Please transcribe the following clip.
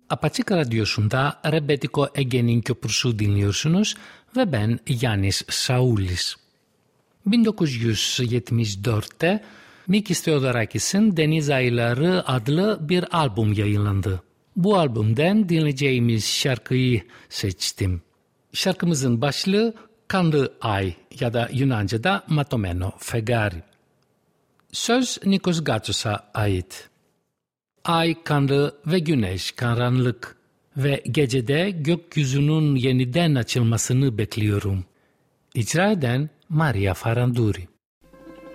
Apaçık Radyosu'nda Rebetiko Ege'nin Köprüsü dinliyorsunuz ve ben Yannis Saulis. 1974'te Mikis Theodorakis'in Deniz Ayları adlı bir albüm yayınlandı. Bu albümden dinleyeceğimiz şarkıyı seçtim. Şarkımızın başlığı Kanlı Ay ya da Yunanca'da Matomeno Fegari. Söz Nikos Gatsos'a ait. Ay kanlı ve güneş karanlık ve gecede gökyüzünün yeniden açılmasını bekliyorum. İcra eden Maria Faranduri.